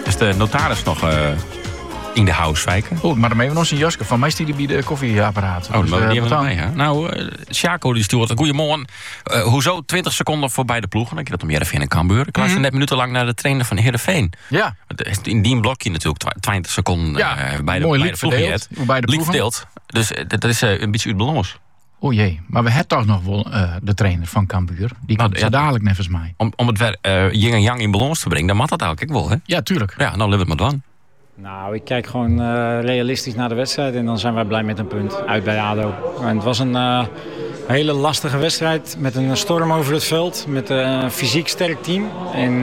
Is de notaris nog in de house wijken? Goed, maar dan hebben we nog een Joske. Van mij stiet hij bij de koffieapparaat. Oh, dus, die hebben we nog mee, hè? Nou, Sjaco die stuurt een goeiemorgen. Hoezo 20 seconden voor beide ploegen? Dan dat om Heerenveen en Cambuur. Ik luister net minutenlang naar de trainer van Heerenveen. Ja. In die blokje natuurlijk 20 seconden bij de ploegen. Liek verdeeld. Dus dat is een beetje uit balans. O jee, maar we hebben toch nog wel de trainer van Cambuur. Die komt zo dadelijk nevens mij. Om het yin en yang in balans te brengen, dan mag dat eigenlijk wel, hè? Ja, tuurlijk. Ja, nou lever het maar dan. Nou, ik kijk gewoon realistisch naar de wedstrijd en dan zijn wij blij met een punt uit bij ADO. En het was een hele lastige wedstrijd met een storm over het veld, met een fysiek sterk team. En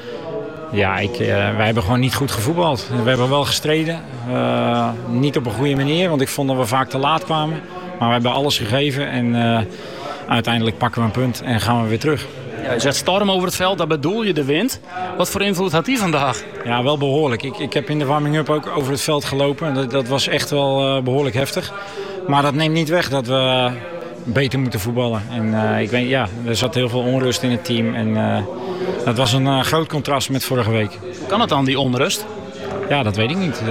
wij hebben gewoon niet goed gevoetbald. We hebben wel gestreden, niet op een goede manier, want ik vond dat we vaak te laat kwamen. Maar we hebben alles gegeven en uiteindelijk pakken we een punt en gaan we weer terug. Ja, je zegt storm over het veld, daar bedoel je de wind. Wat voor invloed had die vandaag? Ja, wel behoorlijk. Ik heb in de warming-up ook over het veld gelopen. Dat was echt wel behoorlijk heftig. Maar dat neemt niet weg dat we beter moeten voetballen. En er zat heel veel onrust in het team. En dat was een groot contrast met vorige week. Kan het dan, die onrust? Ja, dat weet ik niet.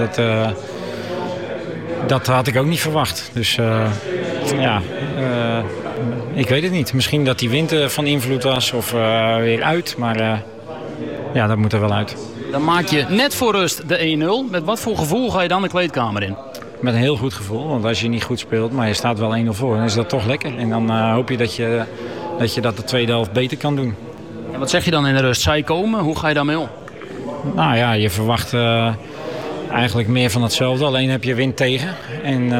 Dat had ik ook niet verwacht. Dus ik weet het niet. Misschien dat die wind van invloed was of weer uit. Maar dat moet er wel uit. Dan maak je net voor rust de 1-0. Met wat voor gevoel ga je dan de kleedkamer in? Met een heel goed gevoel. Want als je niet goed speelt, maar je staat wel 1-0 voor, dan is dat toch lekker. En dan hoop je dat de tweede helft beter kan doen. En wat zeg je dan in de rust? Zij komen? Hoe ga je daarmee om? Nou ja, je verwacht eigenlijk meer van hetzelfde. Alleen heb je wind tegen. En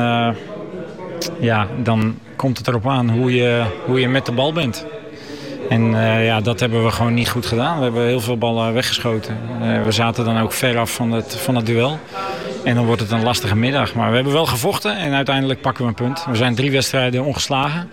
dan komt het erop aan hoe je met de bal bent. En dat hebben we gewoon niet goed gedaan. We hebben heel veel ballen weggeschoten. We zaten dan ook ver af van het duel. En dan wordt het een lastige middag. Maar we hebben wel gevochten en uiteindelijk pakken we een punt. We zijn 3 wedstrijden ongeslagen.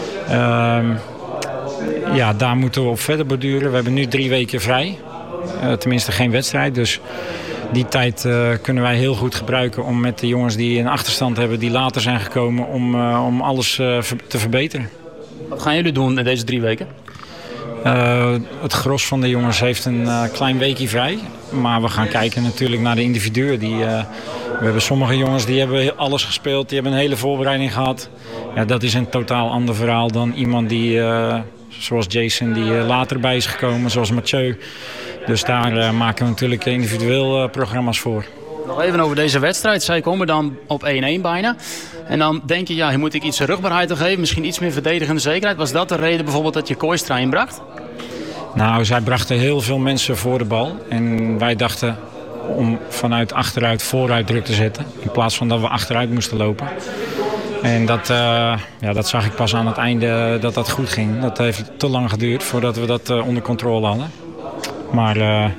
Daar moeten we op verder borduren. We hebben nu 3 weken vrij. Tenminste geen wedstrijd. Dus die tijd kunnen wij heel goed gebruiken om met de jongens die een achterstand hebben, die later zijn gekomen, om alles te verbeteren. Wat gaan jullie doen in deze 3 weken? Het gros van de jongens heeft een klein weekje vrij. Maar we gaan kijken natuurlijk naar de individuen. We hebben sommige jongens die hebben alles gespeeld. Die hebben een hele voorbereiding gehad. Ja, dat is een totaal ander verhaal dan iemand die, zoals Jason, die later bij is gekomen. Zoals Mathieu. Dus daar maken we natuurlijk individueel programma's voor. Nog even over deze wedstrijd. Zij komen dan op 1-1 bijna. En dan denk je, hier moet ik iets rugbaarheid te geven. Misschien iets meer verdedigende zekerheid. Was dat de reden bijvoorbeeld dat je Kooistra inbracht? Nou, zij brachten heel veel mensen voor de bal. En wij dachten om vanuit achteruit vooruit druk te zetten. In plaats van dat we achteruit moesten lopen. En dat zag ik pas aan het einde dat goed ging. Dat heeft te lang geduurd voordat we dat onder controle hadden. Maar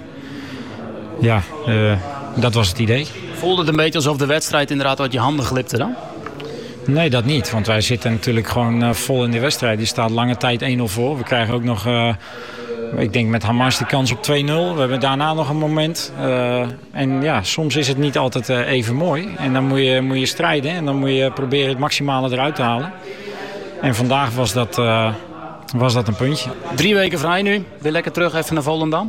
dat was het idee. Voelde het een beetje alsof de wedstrijd inderdaad uit je handen glipte dan? Nee, dat niet. Want wij zitten natuurlijk gewoon vol in de wedstrijd. Die staat lange tijd 1-0 voor. We krijgen ook nog, ik denk met Hamas de kans op 2-0. We hebben daarna nog een moment. Soms is het niet altijd even mooi. En dan moet je strijden. En dan moet je proberen het maximale eruit te halen. En vandaag was dat een puntje. 3 weken vrij nu. Weer lekker terug even naar Volendam?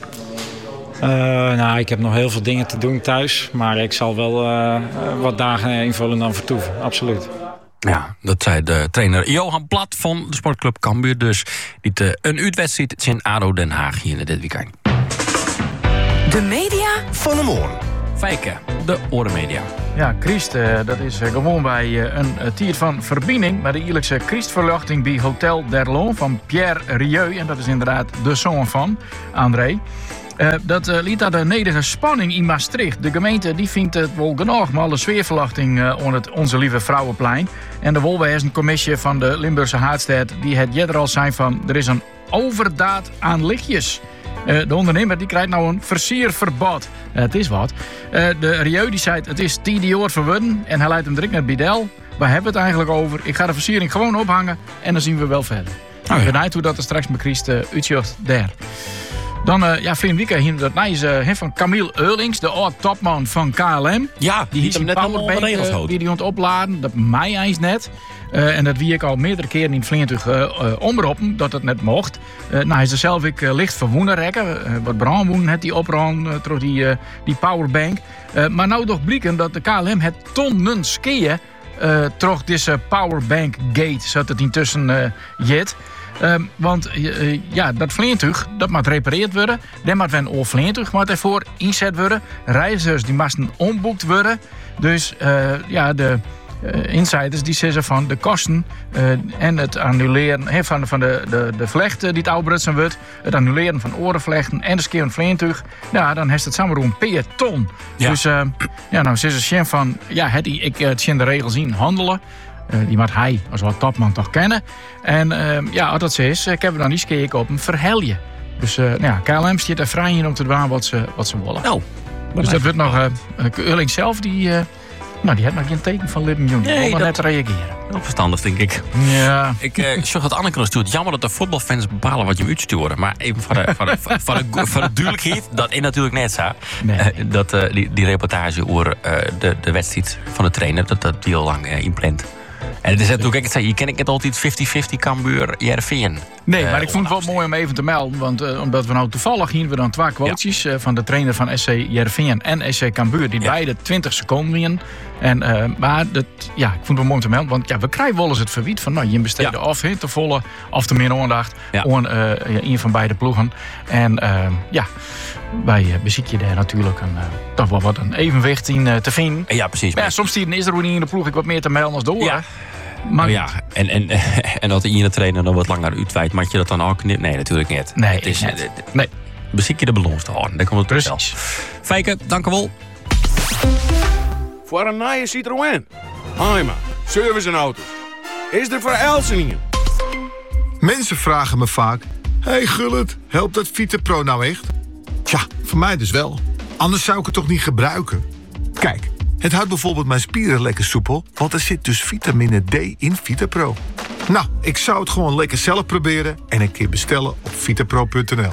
Ik heb nog heel veel dingen te doen thuis. Maar ik zal wel wat dagen in Volendam vertoeven. Absoluut. Ja, dat zei de trainer Johan Plat van de sportclub Cambuur. Dus niet een uitwedstrijd in ADO Den Haag hier in dit weekend. De media van de morgen. Fijke, de Orenmedia. Ja, Christ, dat is gewoon bij een tier van verbinding. Maar de eerlijkse Christverluchting bij Hotel Derlon van Pierre Rieu. En dat is inderdaad de zoon van André. Dat liet daar de nederige spanning in Maastricht. De gemeente die vindt het wel genoeg met alle sfeerverluchting onder het Onze Lieve Vrouwenplein. En de Wolweherscommissie van de Limburgse Haardstad die het eerder al zijn van er is een overdaad aan lichtjes. De ondernemer die krijgt nou een versierverbod. Het is wat. De Rieu die zei het is 10 jaar verworden en hij leidt hem direct naar Bidel. Waar hebben we het eigenlijk over? Ik ga de versiering gewoon ophangen en dan zien we wel verder. Ik ben benieuwd hoe dat er straks met Christ uitzicht daar. Dan, vorige week hier dat nice van Camille Eurlings, de oud-topman van KLM. Ja, Die is een powerbank die ont opladen. Dat mij eens net. En dat wie ik al meerdere keren in het vliegtuig omroepen dat het net mocht. Hij is er zelf licht verwoenen rekken. Wat brandwoenen het die opruim door die powerbank. Maar nou toch blijken dat de KLM het tonnen skeeën toch deze powerbank gate zat het intussen jet. Want dat vliegtuig dat moet repareerd worden. Dan moet een oud vliegtuig ervoor inzet worden. Reizigers die moesten omboekt worden. Dus de insiders die zeggen van de kosten en het annuleren van de vlechten die het ouderwetsen wordt, het annuleren van orenvlechten en de skeer vliegtuig, dan heeft het samen een per ton. Ja. Dus nou zeggen ze van ik zie de regels in handelen. Die moet hij als wat topman toch kennen. En als dat zo is, hebben we dan die skeer op een verhelje. Dus KLM staat er vrij in om te doen wat ze willen. Nou, dus dat wordt nog Eurling zelf die heeft nog geen teken van Libben Junior. Nee, om net te reageren. Wel verstandig, denk ik. Ja. Ik zag dat Anneke nog stuurt. Jammer dat de voetbalfans bepalen wat je hem uitsturen. Maar even voor de duidelijkheid, dat is natuurlijk net zo. Nee. Dat die reportage over de wedstrijd van de trainer, dat die al lang inplant. En het is natuurlijk, je ken ik het altijd 50-50 Cambuur, Heerenveen. Nee, maar ik vond het wel mooi om even te melden. Want omdat we nou toevallig hier we dan 2 quotes van de trainer van SC Heerenveen en SC Cambuur. Die beide 20 seconden winnen. En maar ik vond het wel mooi om te melden. Want we krijgen wel eens het verwijt van je besteden of te volle of te meer aandacht aan een van beide ploegen. En wij bezieken daar natuurlijk toch wel wat een evenwicht in te vinden. Ja, precies. Maar soms is er ook niet in de ploeg wat meer te melden als door. Ja. Maar en dat de trainer nog wat langer uitwijt, mag je dat dan ook niet? Nee, natuurlijk niet. Nee, het is net. Nee. Beziek je de belofte houden. Daar komt het precies. Fijke, dank u wel. Voor een nieuwe Citroën. Heima, service en auto's. Is er voor Elseningen? Mensen vragen me vaak: hey Gullit, helpt dat VitaPro nou echt? Tja, voor mij dus wel. Anders zou ik het toch niet gebruiken? Kijk, het houdt bijvoorbeeld mijn spieren lekker soepel, want er zit dus vitamine D in VitaPro. Nou, ik zou het gewoon lekker zelf proberen en een keer bestellen op vitapro.nl.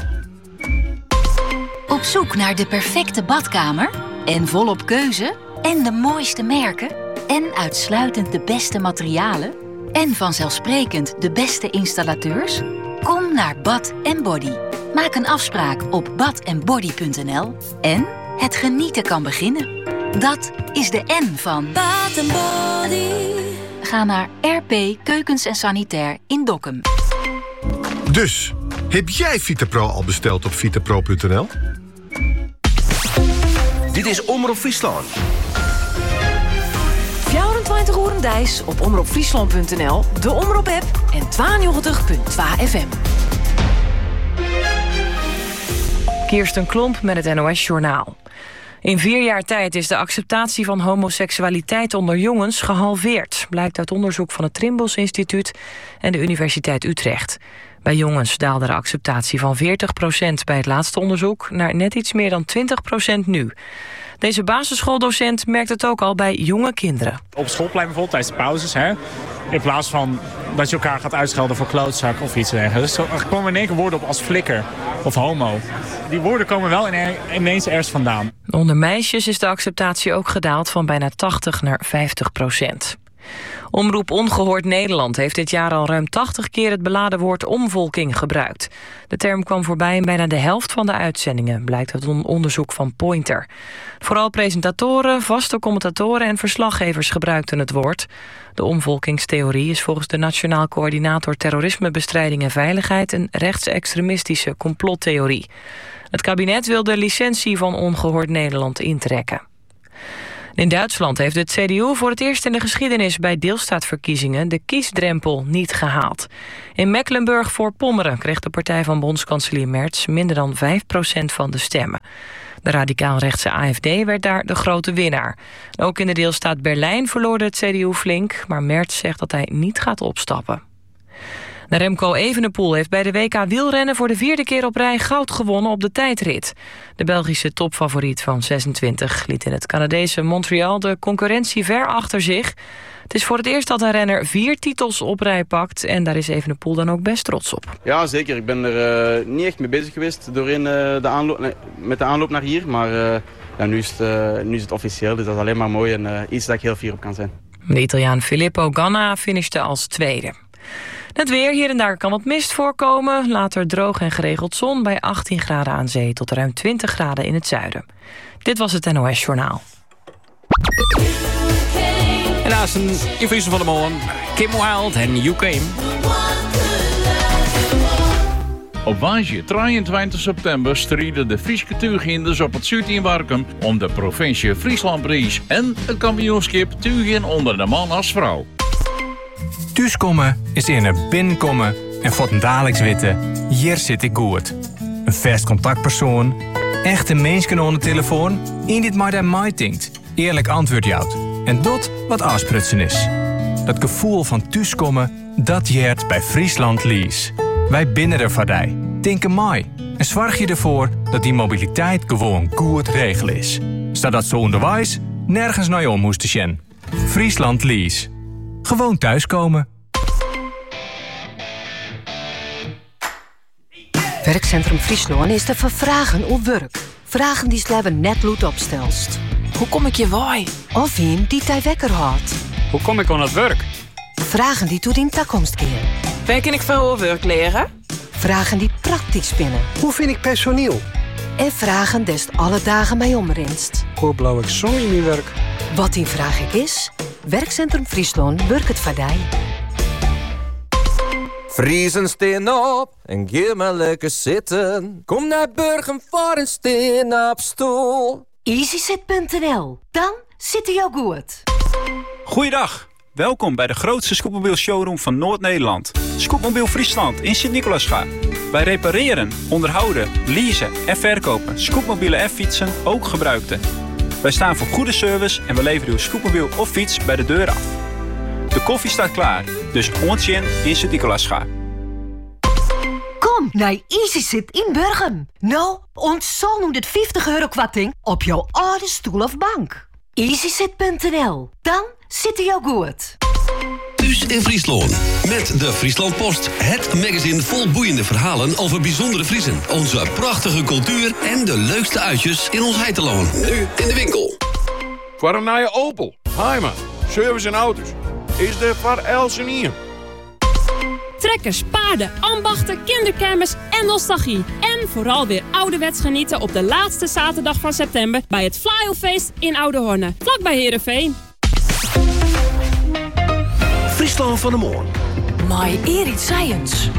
Op zoek naar de perfecte badkamer? En volop keuze? En de mooiste merken? En uitsluitend de beste materialen? En vanzelfsprekend de beste installateurs? Kom naar Bath & Body. Maak een afspraak op bathandbody.nl en het genieten kan beginnen. Dat is de N van Bath & Body. Ga naar RP Keukens en Sanitair in Dokkum. Dus, heb jij VitaPro al besteld op vitapro.nl? Dit is Omroep Friesland. 24 uur Dijs op omroepfriesland.nl, de Omroep-app en 92.2 FM. Kirsten Klomp met het NOS-journaal. In 4 jaar tijd is de acceptatie van homoseksualiteit onder jongens gehalveerd, blijkt uit onderzoek van het Trimbos Instituut en de Universiteit Utrecht. Bij jongens daalde de acceptatie van 40% bij het laatste onderzoek naar net iets meer dan 20% nu. Deze basisschooldocent merkt het ook al bij jonge kinderen. Op schoolplein bijvoorbeeld tijdens de pauzes, in plaats van dat je elkaar gaat uitschelden voor klootzak of iets dergelijks. Dus er komen in één keer woorden op als flikker of homo. Die woorden komen wel ineens ergens vandaan. Onder meisjes is de acceptatie ook gedaald van bijna 80 naar 50%. Omroep Ongehoord Nederland heeft dit jaar al ruim 80 keer het beladen woord omvolking gebruikt. De term kwam voorbij in bijna de helft van de uitzendingen, blijkt uit een onderzoek van Pointer. Vooral presentatoren, vaste commentatoren en verslaggevers gebruikten het woord. De omvolkingstheorie is volgens de Nationaal Coördinator Terrorismebestrijding en Veiligheid een rechtsextremistische complottheorie. Het kabinet wil de licentie van Ongehoord Nederland intrekken. In Duitsland heeft het CDU voor het eerst in de geschiedenis bij deelstaatverkiezingen de kiesdrempel niet gehaald. In Mecklenburg-Voorpommeren kreeg de partij van bondskanselier Merz minder dan 5% van de stemmen. De radicaal-rechtse AfD werd daar de grote winnaar. Ook in de deelstaat Berlijn verloor het CDU flink, maar Merz zegt dat hij niet gaat opstappen. De Remco Evenepoel heeft bij de WK wielrennen voor de 4e keer op rij goud gewonnen op de tijdrit. De Belgische topfavoriet van 26 liet in het Canadese Montreal de concurrentie ver achter zich. Het is voor het eerst dat een renner 4 titels op rij pakt en daar is Evenepoel dan ook best trots op. Ja, zeker. Ik ben er niet echt mee bezig geweest met de aanloop naar hier, maar nu is het officieel, dus dat is alleen maar mooi en iets dat ik heel fier op kan zijn. De Italiaan Filippo Ganna finishte als tweede. Het weer, hier en daar kan wat mist voorkomen. Later droog en geregeld zon bij 18 graden aan zee tot ruim 20 graden in het zuiden. Dit was het NOS Journaal. En naast een infusie van de morgen, Kim Wilde en You Came. Op woensdag 23 september strijden de Friese tuurginders op het Zuid in Warkum om de provincie Frieslandprijs en het kampioenschap tuurgin onder de man als vrouw. Thuiskomen is in een binnenkomen en voor het dagelijks weten, hier zit ik goed. Een vast contactpersoon, echte mensen aan de telefoon, in dit maar mij denkt, eerlijk antwoord jouwt. En dat wat afsprutsen is. Dat gevoel van thuiskomen, dat jeert bij Friesland Lease. Wij binnen er voor die. Denken mij. En zorg je ervoor dat die mobiliteit gewoon goed regel is. Zodat zo onderwijs nergens naar je om moesten sjen. Friesland Lease. Gewoon thuiskomen. Werkcentrum Friesland is te vervragen op werk. Vragen die sleven net lood opstelst. Hoe kom ik je waai? Of een die tij wekker houdt. Hoe kom ik aan het werk? Vragen die tot in toekomst keren. Waar kan ik veel werk leren? Vragen die praktisch spinnen. Hoe vind ik personeel? En vragen des alle dagen mij omrinst. Hoe blauw ik zo in mijn werk? Wat die vraag ik is, Werkcentrum Friesland werkt het voor die. Friesen steen op en geef maar lekker zitten. Kom naar Burgum voor een steen op stoel. EasyZit.nl, dan zit hij jou goed. Goeiedag, welkom bij de grootste scootmobiel showroom van Noord-Nederland. Scootmobiel Friesland in Sint-Nicolaasga. Wij repareren, onderhouden, leasen en verkopen scootmobielen en fietsen, ook gebruikte. Wij staan voor goede service en we leveren uw scootmobiel of fiets bij de deur af. De koffie staat klaar, dus ontje in Sint-Nicolaasga. Kom naar EasyZit in Burgum. Nou, ontzal nu dit €50 kwarting op jouw oude stoel of bank. EasyZit.nl, dan zit hij jou goed. Thuis in Friesland. Met de Friesland Post. Het magazine vol boeiende verhalen over bijzondere Friesen. Onze prachtige cultuur en de leukste uitjes in ons heiteloon. Nu in de winkel. Voor een nieuwe Opel, Heima, service en auto's. Is er voor Elsenien. Trekkers, paarden, ambachten, kinderkermis en nostalgie. En vooral weer ouderwets genieten op de laatste zaterdag van september bij het Fly-Off-feest in Oude-Horne, vlakbij Heerenveen. Friesland van de Moorn. My Erit Science.